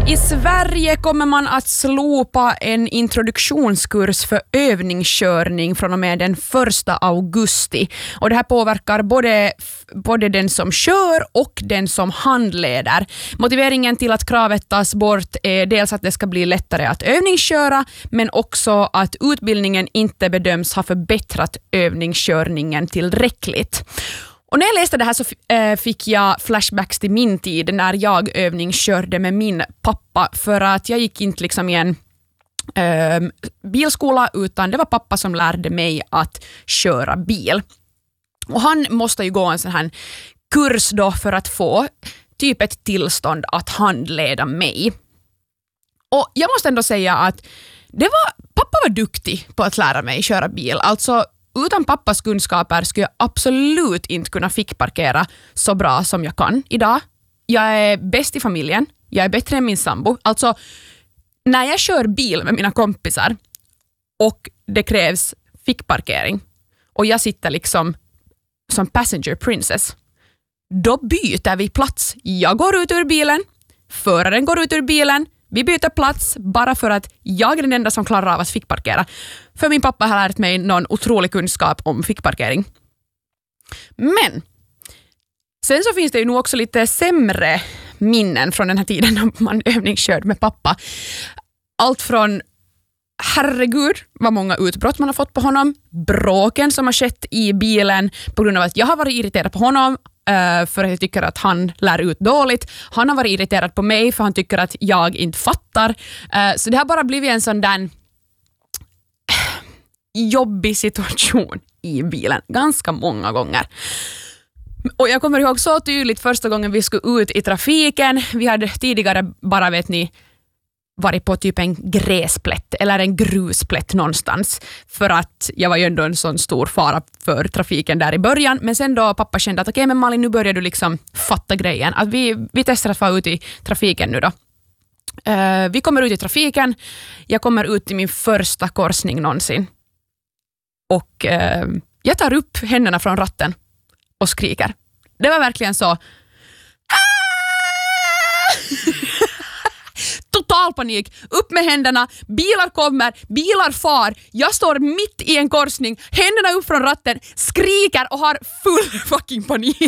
I Sverige kommer man att slopa en introduktionskurs för övningskörning från och med den 1 augusti. Och det här påverkar både den som kör och den som handleder. Motiveringen till att kravet tas bort är dels att det ska bli lättare att övningsköra, men också att utbildningen inte bedöms ha förbättrat övningskörningen tillräckligt. Och när jag läste det här så fick jag flashbacks till min tid när jag övningskörde med min pappa, för att jag gick inte liksom i en bilskola, utan det var pappa som lärde mig att köra bil. Och han måste ju gå en sån här kurs då för att få typ ett tillstånd att handleda mig. Och jag måste ändå säga att pappa var duktig på att lära mig köra bil. Alltså utan pappas kunskaper skulle jag absolut inte kunna fickparkera så bra som jag kan idag. Jag är bäst i familjen. Jag är bättre än min sambo. Alltså, när jag kör bil med mina kompisar och det krävs fickparkering och jag sitter liksom som passenger princess, då byter vi plats. Jag går ut ur bilen, föraren går ut ur bilen, vi byter plats bara för att jag är den enda som klarar av att fickparkera. För min pappa har lärt mig någon otrolig kunskap om fickparkering. Men sen så finns det ju nog också lite sämre minnen från den här tiden när man övningskörde med pappa. Allt från herregud vad många utbrott man har fått på honom, bråken som har skett i bilen på grund av att jag har varit irriterad på honom för att jag tycker att han lär ut dåligt. Han har varit irriterad på mig för han tycker att jag inte fattar. Så det har bara blivit en sån där jobbig situation i bilen ganska många gånger. Och jag kommer ihåg så tydligt första gången vi skulle ut i trafiken. Vi hade tidigare bara, vet ni, varit på typ en gräsplätt eller en grusplätt någonstans, för att jag var ju ändå en sån stor fara för trafiken där i början. Men sen då pappa kände att okej, men Malin, nu börjar du liksom fatta grejen. Att vi testar att få ut i trafiken nu då. Vi kommer ut i trafiken. Jag kommer ut i min första korsning någonsin. Och jag tar upp händerna från ratten och skriker. Det var verkligen så. Total panik, upp med händerna, bilar kommer, bilar far, jag står mitt i en korsning, händerna upp från ratten, skriker och har full fucking panik.